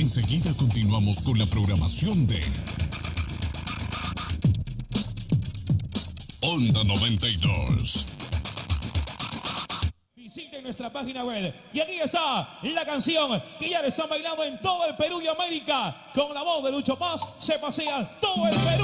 Enseguida continuamos con la programación de Onda 92. Visiten nuestra página web. Y aquí está la canción que ya le están bailando en todo el Perú y América. Con la voz de Lucho Paz se pasea todo el Perú.